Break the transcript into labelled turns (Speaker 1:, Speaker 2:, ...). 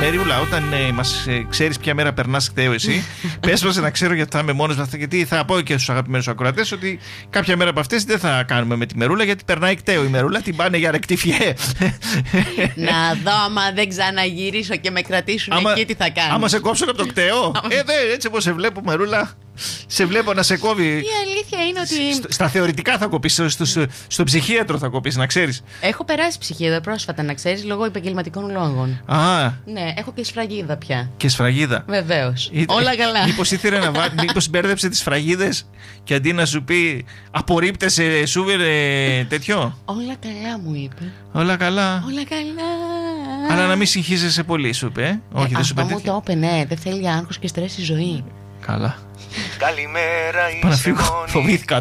Speaker 1: Μεριούλα, όταν ξέρεις ποια μέρα περνάς κταίο εσύ, πες μας να ξέρω, γιατί θα είμαι μόνος με αυτά. Γιατί θα πω και στους αγαπημένους ακροατές ότι κάποια μέρα από αυτές δεν θα κάνουμε με τη Μερούλα, γιατί περνάει κταίο η Μερούλα, την πάνε για ρεκτιφιέ.
Speaker 2: Να δω, άμα δεν ξαναγυρίσω και με κρατήσουν εκεί, τι θα κάνω.
Speaker 1: Άμα σε κόψουν από το κταίο. Έτσι όπως σε βλέπω, Μερούλα. Σε βλέπω να σε κόβει.
Speaker 2: Η αλήθεια είναι ότι.
Speaker 1: Στα θεωρητικά θα κοπείς, στο ψυχίατρο θα κοπείς, να ξέρεις.
Speaker 2: Έχω περάσει ψυχίατρο πρόσφατα, να ξέρεις, λόγω επαγγελματικών λόγων. Ναι, έχω και σφραγίδα πια.
Speaker 1: Και σφραγίδα.
Speaker 2: Βεβαίως. Όλα καλά.
Speaker 1: Μήπως ήθελε να βάλει, μήπως μπέρδεψε τις σφραγίδες και αντί να σου πει απορρίπτεσαι, σούβερ τέτοιο.
Speaker 2: Όλα καλά, μου είπε.
Speaker 1: Όλα καλά.
Speaker 2: Όλα καλά.
Speaker 1: Αλλά να μην συγχύζεσαι πολύ, σου είπε. Όχι, δεν σου είπε.
Speaker 2: Αυτό μου το είπε, ναι. Δεν θέλει άγχος και στρες στη ζωή.
Speaker 1: Καλά.
Speaker 3: Καλημέρα,
Speaker 1: Παναφύγω, φοβήθηκα.